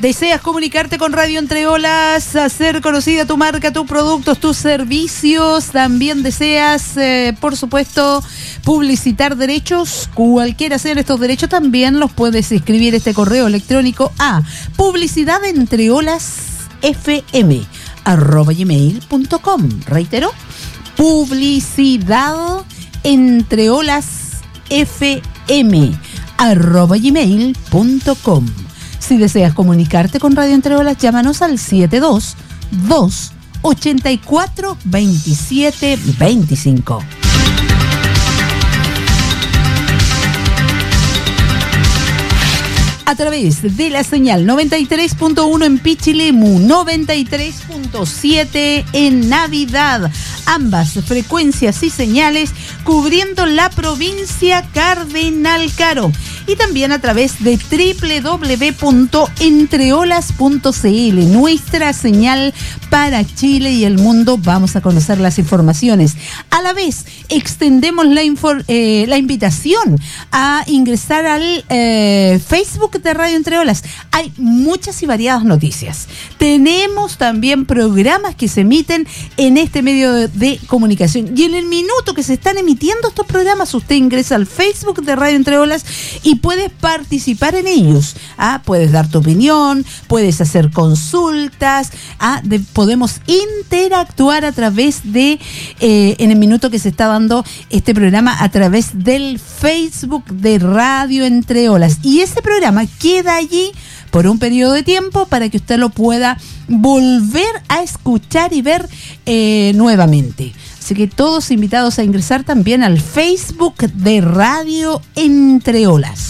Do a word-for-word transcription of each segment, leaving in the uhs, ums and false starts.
¿Deseas comunicarte con Radio Entre Olas, hacer conocida tu marca, tus productos, tus servicios? ¿También deseas, eh, por supuesto, publicitar derechos? Cualquiera sean estos derechos, también los puedes escribir este correo electrónico a publicidadentreolasfm arroba gmail punto com. Reitero, publicidad entreolasfm arroba gmail punto com. Si deseas comunicarte con Radio Entre Olas, llámanos al siete dos dos ocho cuatro dos siete dos cinco. A través de la señal noventa y tres punto uno en Pichilemu, noventa y tres punto siete en Navidad. Ambas frecuencias y señales cubriendo la provincia Cardenal Caro. Y también a través de doble u doble u doble u punto entreolas punto c l, nuestra señal para Chile y el mundo. Vamos a conocer las informaciones. A la vez, extendemos la, infor- eh, la invitación a ingresar al eh, Facebook de Radio Entre Olas. Hay muchas y variadas noticias. Tenemos también programas que se emiten en este medio de, de comunicación. Y en el minuto que se están emitiendo estos programas, usted ingresa al Facebook de Radio Entre Olas y puedes participar en ellos. ¿Ah? Puedes dar tu opinión, puedes hacer consultas, ¿ah? de, podemos interactuar a través de, eh, en el minuto que se está dando este programa, a través del Facebook de Radio Entre Olas. Y ese programa queda allí por un periodo de tiempo para que usted lo pueda volver a escuchar y ver eh, nuevamente. Así que todos invitados a ingresar también al Facebook de Radio Entre Olas.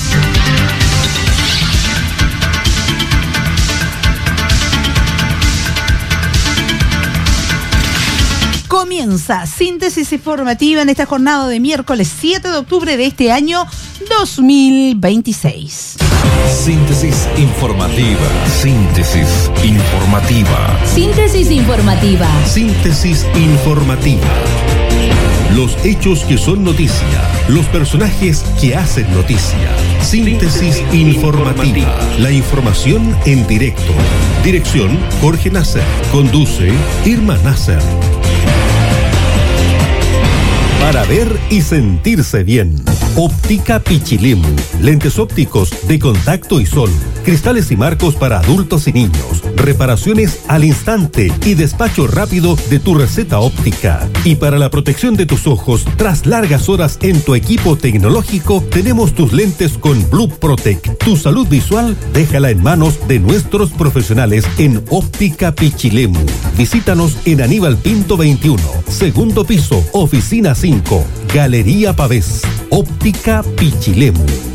Comienza Síntesis Informativa en esta jornada de miércoles siete de octubre de este año dos mil veintiséis. Síntesis Informativa. Síntesis Informativa. Síntesis Informativa. Síntesis Informativa. Los hechos que son noticia. Los personajes que hacen noticia. Síntesis Informativa. La información en directo. Dirección Jorge Nasser. Conduce Irma Nasser. Para ver y sentirse bien. Óptica Pichilemu. Lentes ópticos de contacto y sol. Cristales y marcos para adultos y niños. Reparaciones al instante y despacho rápido de tu receta óptica. Y para la protección de tus ojos, tras largas horas en tu equipo tecnológico, tenemos tus lentes con Blue Protect. Tu salud visual, déjala en manos de nuestros profesionales en Óptica Pichilemu. Visítanos en Aníbal Pinto veintiuno, segundo piso, oficina cinco, Galería Pavés. Óptica Pichilemu.